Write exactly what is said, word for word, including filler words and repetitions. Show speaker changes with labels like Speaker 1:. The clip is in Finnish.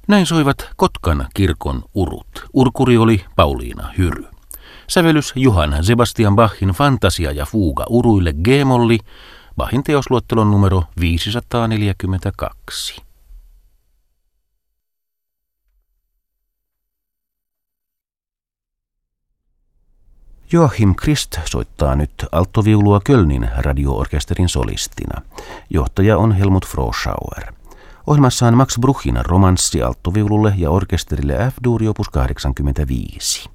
Speaker 1: Näin soivat Kotkan kirkon urut. Urkuri oli Pauliina Hyry. Sävellys Johann Sebastian Bachin Fantasia ja fuuga uruille G-molli, Bachin teosluettelon numero viisisataaneljäkymmentäkaksi. Joachim Christ soittaa nyt alttoviulua Kölnin radioorkesterin solistina. Johtaja on Helmut Froschauer. Ohjelmassaan Max Bruchin romanssi alttoviululle ja orkesterille F-duuri opus kahdeksankymmentäviisi.